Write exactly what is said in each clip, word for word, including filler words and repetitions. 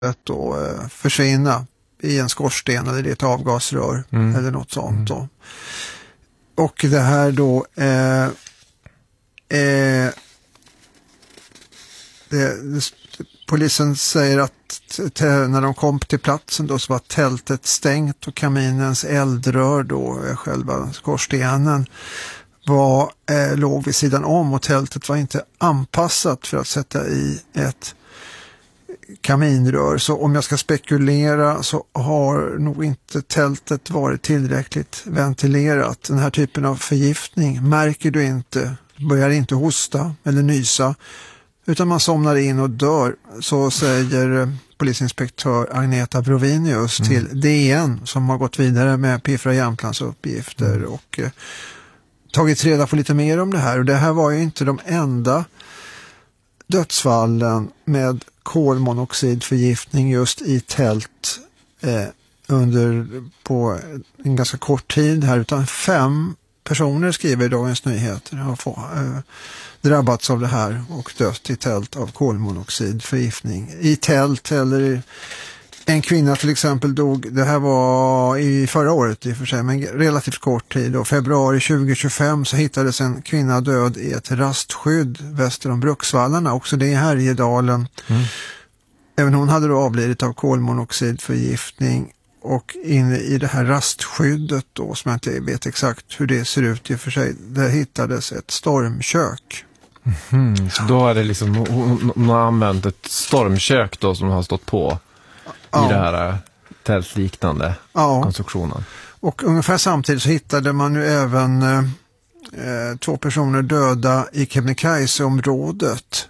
då, eh, försvinna i en skorsten eller i ett avgasrör mm. eller något sånt då. Och det här då eh, eh, det, det, polisen säger att t- när de kom till platsen då så var tältet stängt och kaminens eldrör då, själva skorstenen var, eh, låg vid sidan om och tältet var inte anpassat för att sätta i ett kaminrör. Så om jag ska spekulera så har nog inte tältet varit tillräckligt ventilerat. Den här typen av förgiftning märker du inte, börjar inte hosta eller nysa, utan man somnar in och dör. Så säger polisinspektör Agneta Brovinius mm. till D N som har gått vidare med Piffra Jämtlands uppgifter mm. och eh, tagit reda på lite mer om det här. Och det här var ju inte de enda dödsfallen med kolmonoxidförgiftning just i tält eh, under på en ganska kort tid här, utan fem personer, skriver i Dagens Nyheter, har få, eh, drabbats av det här och dött i tält av kolmonoxidförgiftning. I tält eller en kvinna till exempel dog, det här var i förra året i och för sig, men relativt kort tid då, februari tjugo tjugofem så hittades en kvinna död i ett rastskydd väster om Bruksvallarna, också det är här i Hedalen. Mm. Även hon hade då avlidit av kolmonoxidförgiftning och inne i det här rastskyddet då, som jag inte vet exakt hur det ser ut i och för sig, där hittades ett stormkök. Mm, så då är det liksom, hon har använt ett stormkök då som har stått på ja. i det här tältliknande ja. konstruktionen. Och ungefär samtidigt så hittade man ju även eh, två personer döda i Kebnekaise-området.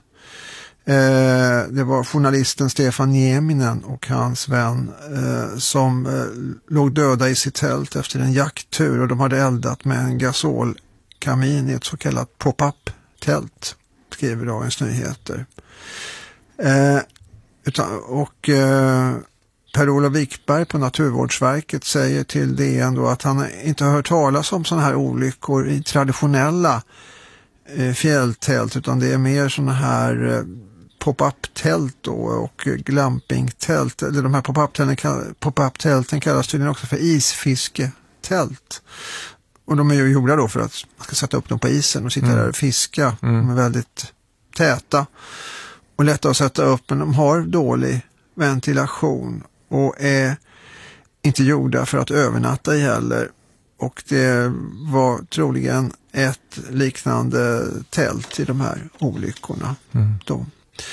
Eh, det var journalisten Stefan Nieminen och hans vän eh, som eh, låg döda i sitt tält efter en jakttur, och de hade eldat med en gasolkamin i ett så kallat pop-up-tält, skriver Dagens Nyheter. Eh, utan, och eh, Per-Olof Wikberg på Naturvårdsverket säger till D N då att han inte har hört talas om sådana här olyckor i traditionella eh, fjälltält, utan det är mer sådana här eh, pop-up-tält då, och glamping-tält. Eller de här pop-up-tälten, pop-up-tälten kallas tydligen också för isfisketält. Och de är ju gjorda då för att man ska sätta upp dem på isen och sitta mm. där och fiska. Mm. De är väldigt täta och lätta att sätta upp, men de har dålig ventilation och är inte gjorda för att övernatta i heller. Och det var troligen ett liknande tält i de här olyckorna mm. då.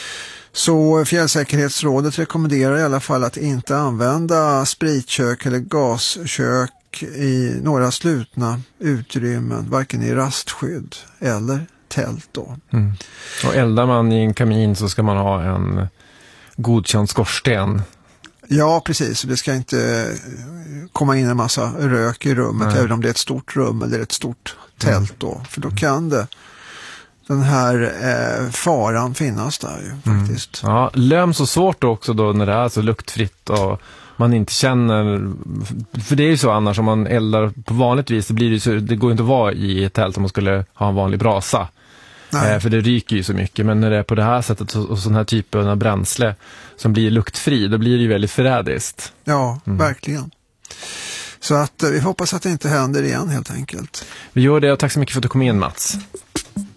Så Fjällsäkerhetsrådet rekommenderar i alla fall att inte använda spritkök eller gaskök i några slutna utrymmen, varken i rastskydd eller tält då. Mm. Och eldar man i en kamin så ska man ha en godkänd skorsten. Ja, precis. Det ska inte komma in en massa rök i rummet, nej, även om det är ett stort rum eller ett stort tält då. För då kan det den här eh, faran finnas där ju faktiskt. Mm. Ja, löm så svårt också då när det är så luktfritt och man inte känner, för det är ju så annars om man eldar på vanligt vis så blir det så, det går inte att vara i ett tält om man skulle ha en vanlig brasa. Eh, för det ryker ju så mycket, men när det är på det här sättet och, och sån här typen av bränsle som blir luktfri, då blir det ju väldigt förrädiskt. Ja, mm. verkligen. Så att eh, vi hoppas att det inte händer igen helt enkelt. Vi gör det, och tack så mycket för att du kom in, Mats.